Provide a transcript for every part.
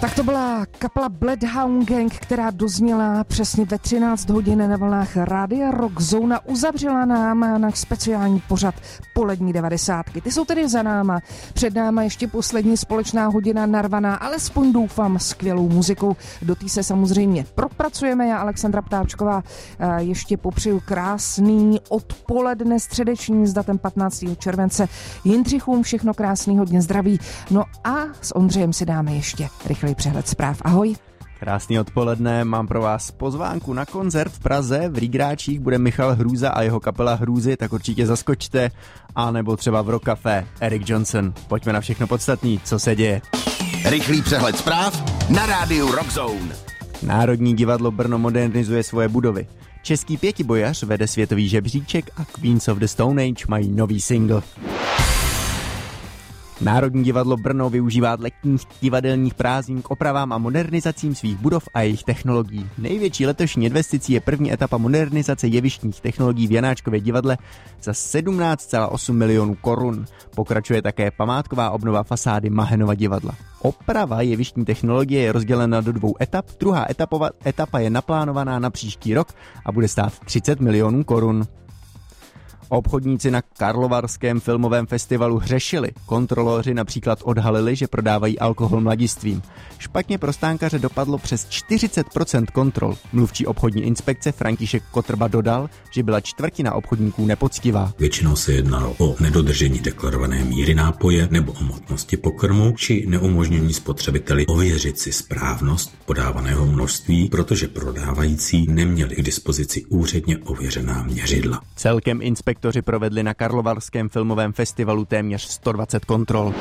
Tak to byla kapela Bloodhound Gang, která dozněla přesně ve 13 hodin na vlnách Rádia Rock Zone a uzavřela nám náš speciální pořad Polední 90. Ty jsou tedy za náma. Před náma ještě poslední společná hodina narvaná, alespoň doufám skvělou muzikou. Do té se samozřejmě propracujeme. Já, Alexandra Ptáčková, ještě popřeju krásný odpoledne středeční s datem 15. července. Jindřichům všechno krásný, hodně zdraví. No a s Ondřejem si dáme ještě rychlý přehled zpráv. Ahoj. Krásný odpoledne, mám pro vás pozvánku na koncert v Praze. V Rigráčích bude Michal Hrůza a jeho kapela Hrůzy, tak určitě zaskočte. A nebo třeba v Rock Café Eric Johnson. Pojďme na všechno podstatný, co se děje. Rychlý přehled zpráv na rádiu Rock Zone. Národní divadlo Brno modernizuje svoje budovy. Český pětibojař vede světový žebříček a Queens of the Stone Age mají nový single. Národní divadlo Brno využívá letních divadelních prázdnin k opravám a modernizacím svých budov a jejich technologií. Největší letošní investicí je první etapa modernizace jevištních technologií v Janáčkově divadle za 17,8 milionů korun. Pokračuje také památková obnova fasády Mahenova divadla. Oprava jevištní technologie je rozdělena do 2 etap. Druhá etapa je naplánovaná na příští rok a bude stát 30 milionů korun. Obchodníci na Karlovarském filmovém festivalu hřešili. Kontroloři například odhalili, že prodávají alkohol mladistvím. Špatně pro stánkaře dopadlo přes 40% kontrol. Mluvčí obchodní inspekce František Kotrba dodal, že byla čtvrtina obchodníků nepoctivá. Většinou se jednalo o nedodržení deklarované míry nápoje nebo o hmotnosti pokrmu či neumožnění spotřebiteli ověřit si správnost podávaného množství, protože prodávající neměli k dispozici úředně ověřená měřidla. Celkem inspektoři provedli na Karlovarském filmovém festivalu téměř 120 kontrol.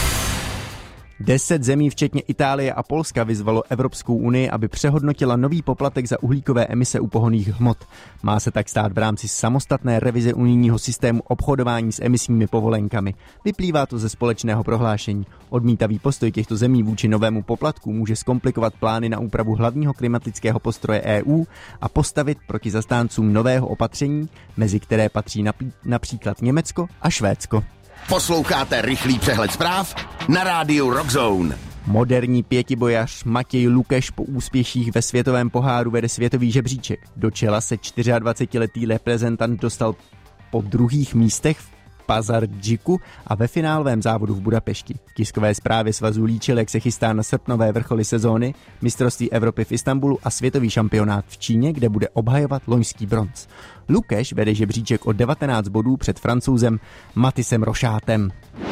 10 zemí, včetně Itálie a Polska, vyzvalo Evropskou unii, aby přehodnotila nový poplatek za uhlíkové emise u pohonných hmot. Má se tak stát v rámci samostatné revize unijního systému obchodování s emisními povolenkami. Vyplývá to ze společného prohlášení. Odmítavý postoj těchto zemí vůči novému poplatku může zkomplikovat plány na úpravu hlavního klimatického postroje EU a postavit proti zastáncům nového opatření, mezi které patří například Německo a Švédsko. Posloucháte rychlý přehled zpráv na rádiu Rock Zone. Moderní pětibojař Matěj Lukeš po úspěších ve světovém poháru vede světový žebříček. Do čela se 24letý reprezentant dostal po druhých místech v Pazardžiku a ve finálovém závodu v Budapešti. V tiskové zprávě svazu líčil, jak se chystá na srpnové vrcholy sezóny, mistrovství Evropy v Istanbulu a světový šampionát v Číně, kde bude obhajovat loňský bronz. Lukeš vede žebříček o 19 bodů před Francouzem Matissem Rošátem.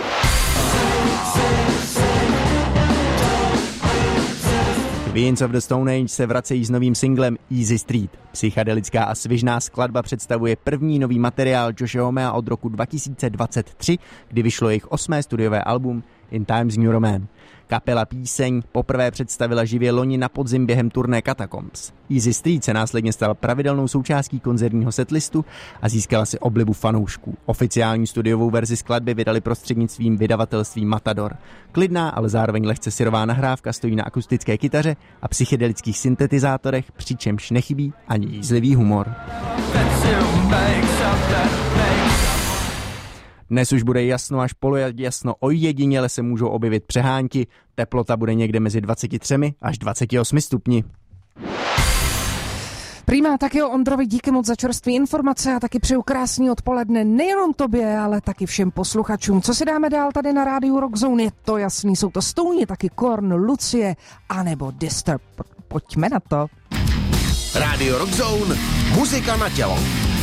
Queens of the Stone Age se vracejí s novým singlem Easy Street. Psychedelická a svižná skladba představuje první nový materiál Joshe Homea od roku 2023, kdy vyšlo jejich 8. studiové album In Times New Roman. Kapela píseň poprvé představila živě loni na podzim během turné Catacombs. Easy Street se následně stala pravidelnou součástí koncertního setlistu a získala si oblibu fanoušků. Oficiální studiovou verzi skladby vydali prostřednictvím vydavatelství Matador. Klidná, ale zároveň lehce syrová nahrávka stojí na akustické kytaře a psychedelických syntetizátorech, přičemž nechybí ani jízlivý humor. Dnes už bude jasno až polojasno, ojediněle se můžou objevit přehánky, teplota bude někde mezi 23 až 28 stupni. Prima, tak jo, Ondrovi, díky moc za čerstvé informace a taky přeju krásný odpoledne nejenom tobě, ale taky všem posluchačům. Co si dáme dál tady na rádiu Rock Zone, je to jasný, jsou to Stony, taky Korn, Lucie, anebo Disturb. Pojďme na to. Rádio Rock Zone, muzika na tělo.